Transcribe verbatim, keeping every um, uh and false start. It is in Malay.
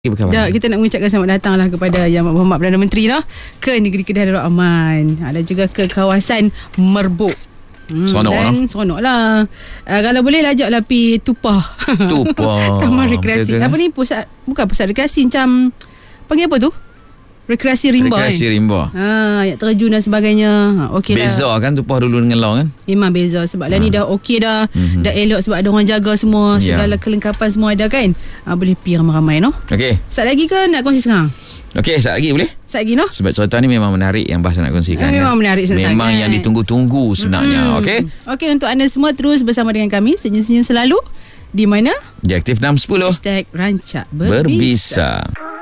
Ya, kita nak mengucapkan selamat datang lah kepada Yang Berhormat Perdana Menteri lah ke negeri Kedah Darul Aman, dan juga ke kawasan Merbuk. Hmm, Seronok dan lah. seronok lah. Uh, kalau boleh ajaklah pergi Tupah. Tupah. Taman rekreasi. Betul-betul. Apa ni, pusat, bukan pusat rekreasi, macam panggil apa tu? Rekreasi rimba. Rekreasi kan? rimba. Ha, ayat terjun dan sebagainya. Ha, okey dah. Beza kan Tupah dulu dengan Long kan? Memang beza sebab ha. lah ni dah okey dah. Mm-hmm. Dah elok sebab ada orang jaga semua, Ya. segala kelengkapan semua ada kan. Ha, boleh pergi ramai-ramai no. Okey. Sat lagi ke nak kongsi sekarang? Okey, sat lagi boleh? Sat lagi no. Sebab cerita ni memang menarik yang bahasa nak kongsikan. Eh, memang kan? menarik sangat. Memang yang ditunggu-tunggu sebenarnya. Hmm. Okey. Okey, untuk anda semua terus bersama dengan kami senyum-senyum selalu di mana? Di Aktif enam sepuluh. Hashtag Rancak Berbisa. Berbisa.